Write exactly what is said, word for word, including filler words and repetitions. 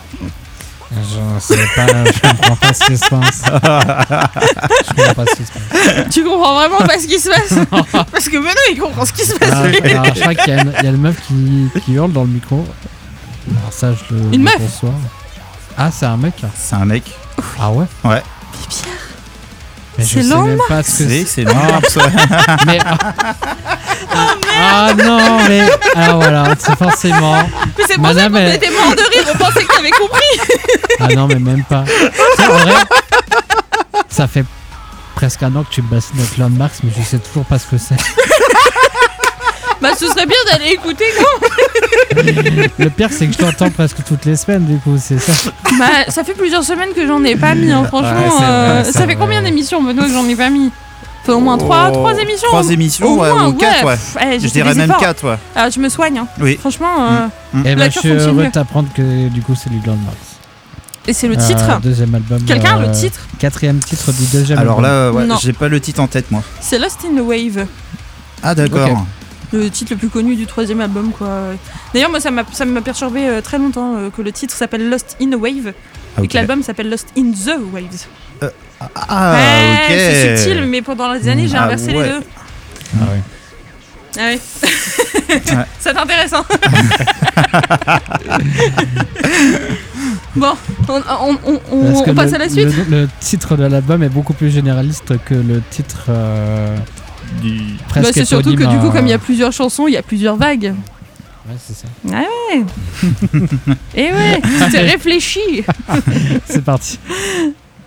Je sais pas, je comprends pas ce qui se passe. Je comprends pas ce qui se passe. Tu comprends vraiment pas ce qui se passe? Parce que Benoît il comprend ce qui se passe. Ah, alors, je crois qu'il y a une, il y a une meuf qui, qui hurle dans le micro. Alors ça, je le, Une le meuf conçois. Ah, c'est un mec? C'est un mec. Ah ouais? Ouais. Mais Pierre, Mais je C'est sais Lord même pas Marx. ce que C'est, c'est. c'est Lance. Mais... Ah, ah non, mais... Ah voilà, c'est forcément... mais c'est pour Madame, ça qu'on elle- était mort de rire, on pensait que t'avais compris. Ah non, mais même pas. Tu sais, en vrai, ça fait presque un an que tu me bassines avec Elon Marx, mais je sais toujours pas ce que c'est. Bah ce serait bien d'aller écouter quoi. Le pire, c'est que je t'entends presque toutes les semaines, du coup, c'est ça. Bah ça fait plusieurs semaines que j'en ai pas mis, hein, franchement. Ouais, c'est euh, vrai, ça c'est fait vrai. combien d'émissions Benoît que j'en ai pas mis? Faut au moins trois, trois émissions. Trois émissions, Au ouais, moins, ou quatre, ouais. pff, eh, j'ai Je fait dirais des même efforts. quatre, ouais. Ah, je me soigne, hein. Oui. Franchement. euh, Et La ben, je cure suis fonctionne heureux mieux. de t'apprendre que, du coup, c'est du Elon Marx. Et c'est le Euh, titre. Deuxième album. Quelqu'un a euh, le titre? Quatrième titre du deuxième Alors album. là, ouais, Non. j'ai pas le titre en tête, moi. C'est Lost in the Wave. Ah, d'accord. Ok. Le titre le plus connu du troisième album, quoi. D'ailleurs, moi, ça m'a, ça m'a perturbé euh, très longtemps euh, que le titre s'appelle Lost in a Wave Ah, et ok. que l'album s'appelle Lost in the Waves. Ah, Ouais, ok. c'est subtil, mais pendant les années, j'ai Ah, inversé ouais. les deux. Ah oui. Ah oui. Ça t'intéresse, hein? Bon, on, on, on, on- Parce que on passe le, à la suite. Le, le titre de l'album est beaucoup plus généraliste que le titre euh, Du... presque Bah, c'est surtout que éponyme, du coup, euh, comme il y a plusieurs chansons, il y a plusieurs vagues. Ouais, c'est ça. Ah ouais. Et ouais, c'était réfléchi. C'est parti.